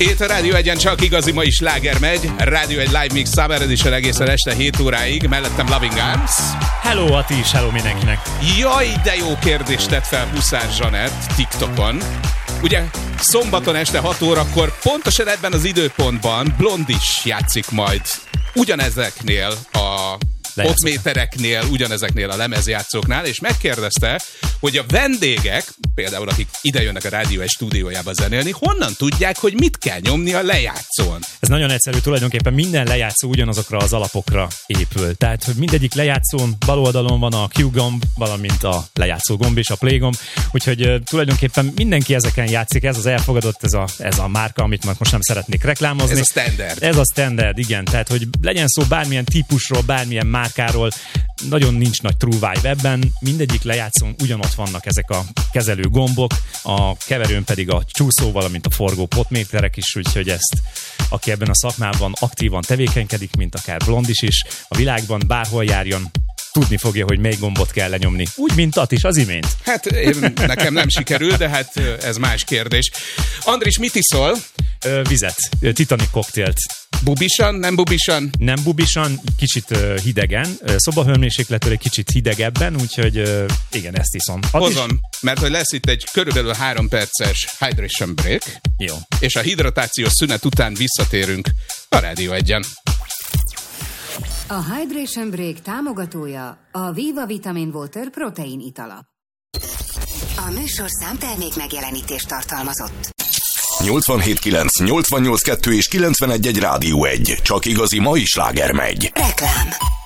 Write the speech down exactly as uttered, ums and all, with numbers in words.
Itt a Rádió egyen csak igazi mai sláger megy. Rádió egy live mix Summer Edition egészen este hét óráig. Mellettem Loving Arms. Hello Ati is, hello mindenkinek. Jaj, de jó kérdést tett fel Huszár Zsanett TikTokon. Ugye szombaton este hat órakor pontosan ebben az időpontban Blondis játszik majd ugyanezeknél a potmétereknél, ugyanezeknél a lemezjátszóknál, és megkérdezte, hogy a vendégek, például akik idejönnek a Rádió egy stúdiójába zenélni, honnan tudják, hogy mit kell nyomni a lejátszón? Ez nagyon egyszerű, tulajdonképpen minden lejátszó ugyanazokra az alapokra épül. Tehát, hogy mindegyik lejátszón bal oldalon van a Q gomb, valamint a lejátszó gomb és a play gomb, úgyhogy uh, tulajdonképpen mindenki ezeken játszik, ez az elfogadott, ez a, ez a márka, amit most nem szeretnék reklámozni. Ez a standard. Ez a standard, igen. Tehát, hogy legyen szó bármilyen típusról, bármilyen márkáról, nagyon nincs nagy true vibe ebben, mindegyik lejátszón ugyanott vannak ezek a kezelő gombok, a keverőn pedig a csúszó, valamint a forgó potméterek is, úgyhogy ezt, aki ebben a szakmában aktívan tevékenykedik, mint akár Blondis is, a világban bárhol járjon, tudni fogja, hogy melyik gombot kell lenyomni. Úgy, mint At is az imént. Hát én, nekem nem sikerül, de hát ez más kérdés. Andris, mit iszol? Ö, vizet, Titanic koktélt. Bubisan, nem bubisan? Nem bubisan, kicsit uh, hidegen, uh, szobahőmérsékletől egy kicsit hidegebben, úgyhogy uh, igen, ezt iszom. At Hozom, is? mert hogy lesz itt egy körülbelül három perces hydration break. Jó. És a hidratációs szünet után visszatérünk a Rádió egyen. A Hydration Break támogatója a Viva Vitamin Water protein itala. A műsorszám termék megjelenítést tartalmazott. nyolcvanhét kilenc, nyolcvannyolc kettő és kilencvenegy egy Rádió egy. Csak igazi mai sláger megy. Reklám.